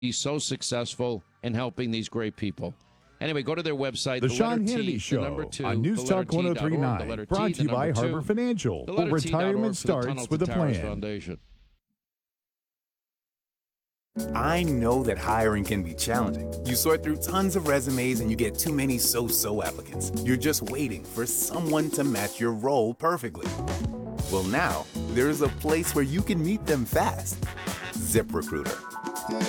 be so successful in helping these great people. Anyway, go to their website. The Sean Hannity Show on News Talk 103.9, brought to you by Harbor Financial. Where retirement starts with a plan. Foundation. I know that hiring can be challenging. You sort through tons of resumes and you get too many so-so applicants. You're just waiting for someone to match your role perfectly. Well, now, there's a place where you can meet them fast. ZipRecruiter.